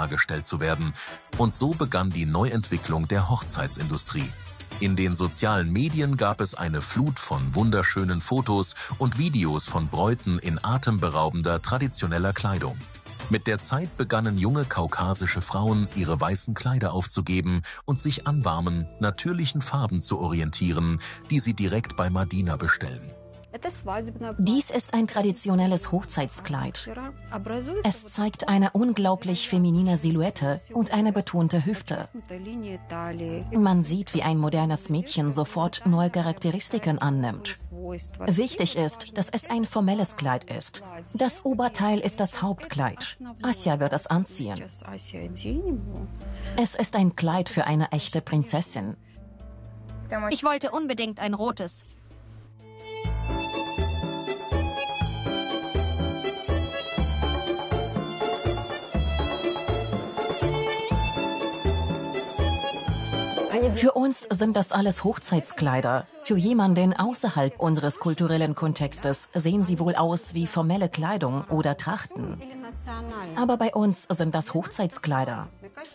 dargestellt zu werden. Und so begann die Neuentwicklung der Hochzeitsindustrie. In den sozialen Medien gab es eine Flut von wunderschönen Fotos und Videos von Bräuten in atemberaubender traditioneller Kleidung. Mit der Zeit begannen junge kaukasische Frauen, ihre weißen Kleider aufzugeben und sich an warmen, natürlichen Farben zu orientieren, die sie direkt bei Madina bestellen. Dies ist ein traditionelles Hochzeitskleid. Es zeigt eine unglaublich feminine Silhouette und eine betonte Hüfte. Man sieht, wie ein modernes Mädchen sofort neue Charakteristiken annimmt. Wichtig ist, dass es ein formelles Kleid ist. Das Oberteil ist das Hauptkleid. Asja wird es anziehen. Es ist ein Kleid für eine echte Prinzessin. Ich wollte unbedingt ein rotes. Für uns sind das alles Hochzeitskleider. Für jemanden außerhalb unseres kulturellen Kontextes sehen sie wohl aus wie formelle Kleidung oder Trachten. Aber bei uns sind das Hochzeitskleider.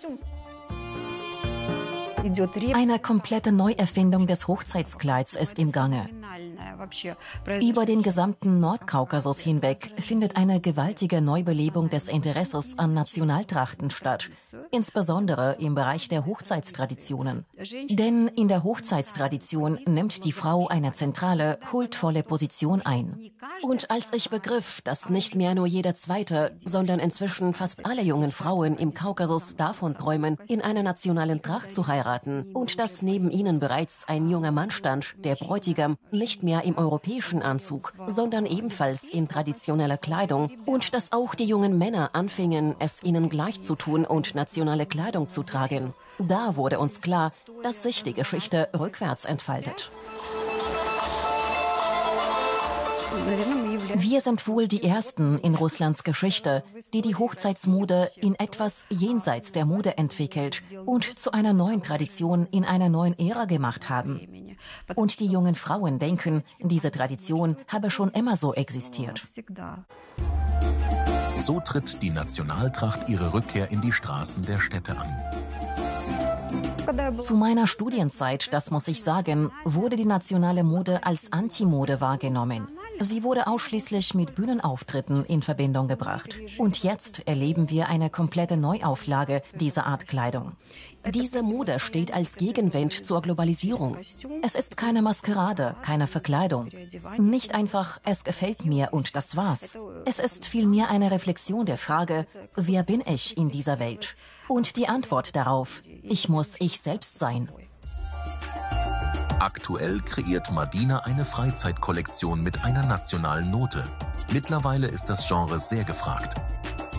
Eine komplette Neuerfindung des Hochzeitskleids ist im Gange. Über den gesamten Nordkaukasus hinweg findet eine gewaltige Neubelebung des Interesses an Nationaltrachten statt, insbesondere im Bereich der Hochzeitstraditionen. Denn in der Hochzeitstradition nimmt die Frau eine zentrale, huldvolle Position ein. Und als ich begriff, dass nicht mehr nur jede zweite, sondern inzwischen fast alle jungen Frauen im Kaukasus davon träumen, in einer nationalen Tracht zu heiraten und dass neben ihnen bereits ein junger Mann stand, der Bräutigam, nicht mehr im europäischen Anzug, sondern ebenfalls in traditioneller Kleidung und dass auch die jungen Männer anfingen, es ihnen gleich zu tun und nationale Kleidung zu tragen. Da wurde uns klar, dass sich die Geschichte rückwärts entfaltet. Wir sind wohl die Ersten in Russlands Geschichte, die die Hochzeitsmode in etwas jenseits der Mode entwickelt und zu einer neuen Tradition in einer neuen Ära gemacht haben. Und die jungen Frauen denken, diese Tradition habe schon immer so existiert. So tritt die Nationaltracht ihre Rückkehr in die Straßen der Städte an. Zu meiner Studienzeit, das muss ich sagen, wurde die nationale Mode als Antimode wahrgenommen. Sie wurde ausschließlich mit Bühnenauftritten in Verbindung gebracht. Und jetzt erleben wir eine komplette Neuauflage dieser Art Kleidung. Diese Mode steht als Gegenwind zur Globalisierung. Es ist keine Maskerade, keine Verkleidung. Nicht einfach, es gefällt mir und das war's. Es ist vielmehr eine Reflexion der Frage, wer bin ich in dieser Welt? Und die Antwort darauf, ich muss ich selbst sein. Aktuell kreiert Madina eine Freizeitkollektion mit einer nationalen Note. Mittlerweile ist das Genre sehr gefragt.